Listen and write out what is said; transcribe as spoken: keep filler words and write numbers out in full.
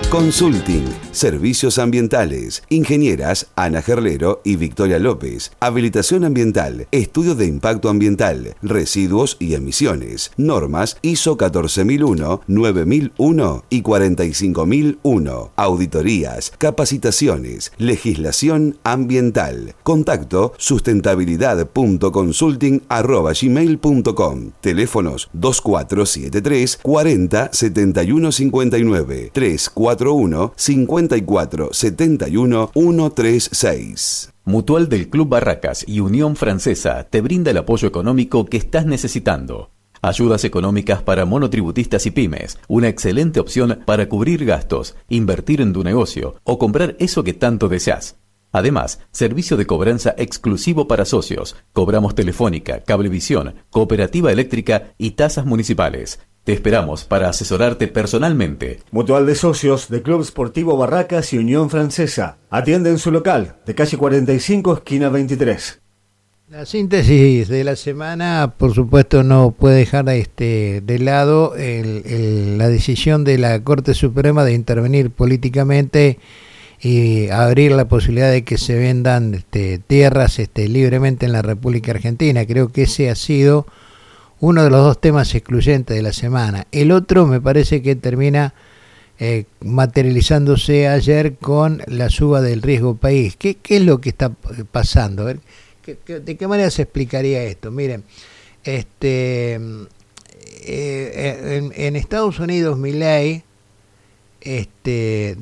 Consulting, servicios ambientales, ingenieras Ana Gerlero y Victoria López, habilitación ambiental, estudio de impacto ambiental, residuos y emisiones, normas I S O catorce mil uno, nueve mil uno y cuarenta y cinco mil uno, auditorías, capacitaciones, legislación ambiental. Contacto sustentabilidad punto consulting arroba gmail punto com. Teléfonos dos cuatro siete tres, cuarenta, setenta y uno cincuenta y nueve, tres cuatro uno, cincuenta y cuatro, setenta y uno, ciento treinta y seis. Mutual del Club Barracas y Unión Francesa te brinda el apoyo económico que estás necesitando. Ayudas económicas para monotributistas y pymes, una excelente opción para cubrir gastos, invertir en tu negocio o comprar eso que tanto deseas. Además, servicio de cobranza exclusivo para socios. Cobramos telefónica, cablevisión, cooperativa eléctrica y tasas municipales. Te esperamos para asesorarte personalmente. Mutual de Socios de Club Sportivo Barracas y Unión Francesa. Atiende en su local, de calle cuarenta y cinco, esquina veintitrés. La síntesis de la semana, por supuesto, no puede dejar este, de lado el, el, la decisión de la Corte Suprema de intervenir políticamente y abrir la posibilidad de que se vendan este, tierras este, libremente en la República Argentina. Creo que ese ha sido uno de los dos temas excluyentes de la semana. El otro me parece que termina eh, materializándose ayer con la suba del riesgo país. ¿Qué, qué es lo que está pasando? A ver, ¿qué, qué, ¿de qué manera se explicaría esto? Miren, este, eh, en, en Estados Unidos, Milei, este